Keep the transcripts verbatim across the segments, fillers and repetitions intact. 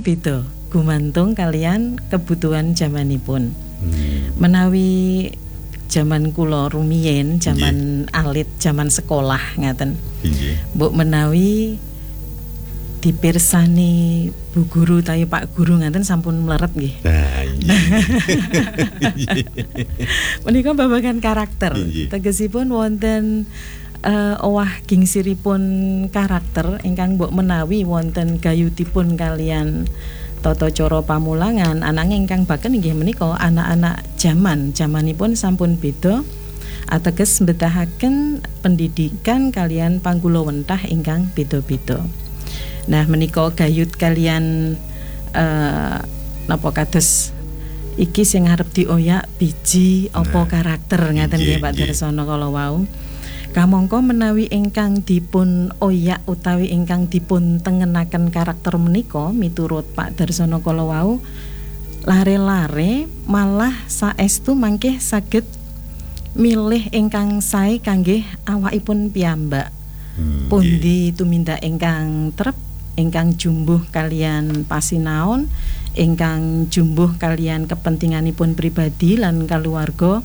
beda gumantung kalian kebutuhan zamanipun. Hmm. Menawi zaman kula rumiyin, zaman yeah. alit, zaman sekolah ngaten. Yeah. Mbok menawi dipirsani Bu Guru tawi Pak Guru ngaten sampun mleret nggih. Nah, iya. Menika babagan karakter. Yeah. Tegesipun wonten uh, owah gingsiripun karakter ingkang mbok menawi wonten gayutipun kalian tata cara pamulangan ananging ingkang baken inggih menika anak-anak jaman jamanipun sampun beda ateges mbetahaken pendidikan kalian panggulawentah ingkang beda-beda. Nah menika gayut kalian uh, napa kados iki sing arep dioyak biji apa nah, karakter ngaten nggih Pak Darsono kala wau. Kamangka menawi ingkang dipun oyak utawi ingkang dipun tengenaken karakter menika miturut Pak Darsono kala wau lare-lare malah saestu mangke saged milih ingkang sae kangge awakipun piyambak. Hmm, pundi tumindak ingkang trep, ingkang jumbuh kalian pasinaon, ingkang jumbuh kalian kepentinganipun pribadi lan kaluwarga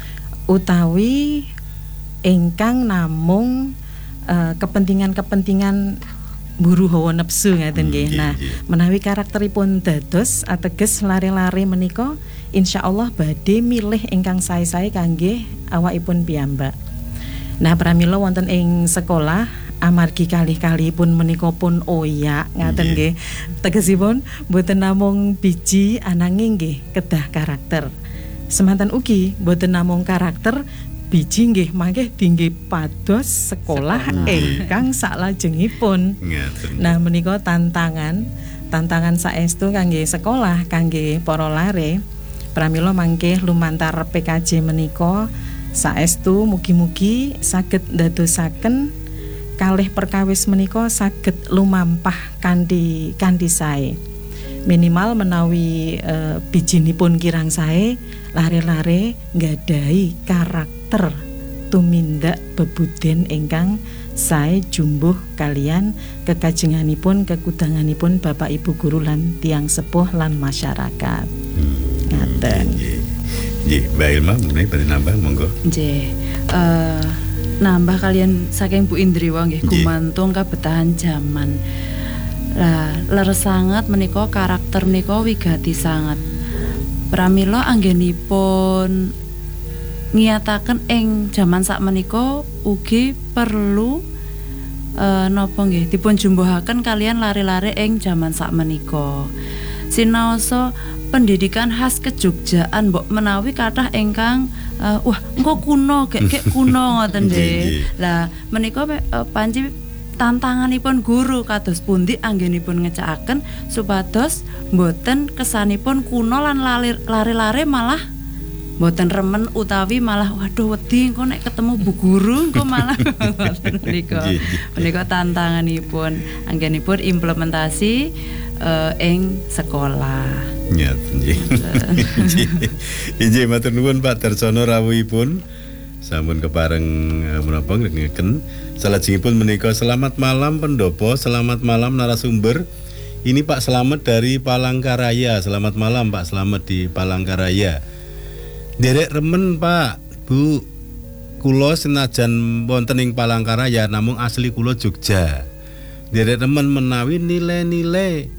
utawi ingkang namung uh, kepentingan-kepentingan buru hawa nafsu ngaten nggih. Nah, menawi karakteripun dados ateges lare-lare menika insyaallah badhe milih ingkang sae-sae kangge awakipun piyambak. Nah, pramila wonten ing sekolah amargi kalih-kalihipun menika pun oyak ngaten nggih. Tegesipun boten namung biji ananging nggih kedah karakter. Semanten ugi boten namung karakter biji nggih mangke tinggi pados sekolah ingkang saklajengipun. Nah menika tantangan tantangan saestu kangge sekolah kangge para lare pramila mangke lumantar P K J menika saestu mugi-mugi saged ndadosaken kalih perkawis menika saged lumampah kanthi kanthi sae. Minimal menawi e, bijinipun kirang sae lare-lare nggadahi karakter tumindak bebuden ingkang sae jumbuh kalian kekajenganipun kekudanganipun Bapak Ibu guru lan tiang sepuh lan masyarakat. Hmm. Ngaten. Nggih, Mbak Ilma meneh badhe nambah monggo. Nggih. Uh, nambah kalian saking Bu Indri wae nggih gumantung kabetahan jaman. Lah, leres sangat menika karakter menika wigati sangat. Pramila anggenipun ngiyataken ing jaman sakmenika ugi perlu e, napa nggih dipun jumbuhaken kalian lare-lare ing jaman sakmenika. Sinaosa pendidikan khas kejogjaan mbok menawi kathah ingkang e, wah engko kuno gek-gek kuno ngoten nggih. Lah menika e, panci tantanganipun guru kados pundi anggenipun ngecakaken supados mboten kesanipun kuno lan lare-lare malah mboten remen utawi malah waduh wedi engko nek ketemu Bu Guru engko malah menika menika tantanganipun anggenipun implementasi uh, ing sekolah. Nyat nggih. Inggih matur nuwun Pak Darsono rawuhipun sampun kepareng menapa ngeken. Salajengipun menika selamat malam pendopo, selamat malam narasumber. Ini Pak Slamet dari Palangkaraya. Selamat malam Pak Slamet di Palangkaraya. Derek remen Pak, Bu. Kula senajan wonten ing Palangkaraya namung asli kula Jogja. Derek remen menawi nilai-nilai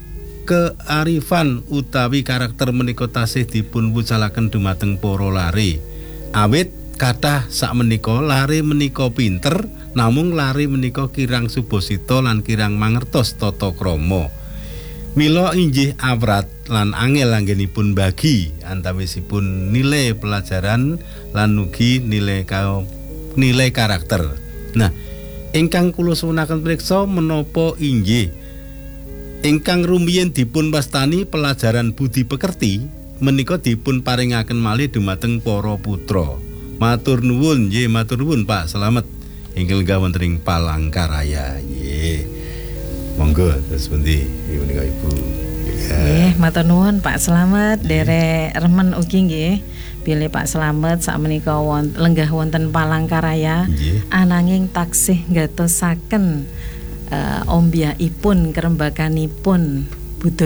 kearifan utawi karakter menika tasih dipun wucalaken dumateng para lare. Awit kathah sak menika lare menika pinter namung lare menika kirang subosita lan kirang mangertos tata krama. Mila inggih awrat lan angel anggenipun bagi antawisipun nilai pelajaran lan ugi nilai ka, nilai karakter. Nah, ingkang kula suwunaken priksa menapa inggih ingkang rumiyin dipun wastani pelajaran budi pekerti menika dipun paringaken malih dumateng para putra. Matur nuwun, nggih matur nuwun Pak Slamet. Inggil gawon wonten ing Palangkaraya. Nggih. Monggo terus pundi menika Ibu. Nggih, matur nuwun Pak Slamet, derek remen ugi nggih. Bilih Pak Slamet sakmenika wonten lenggah wonten Palangkaraya ananging taksih nggatosaken uh, ombyaipun kerembakanipun budaya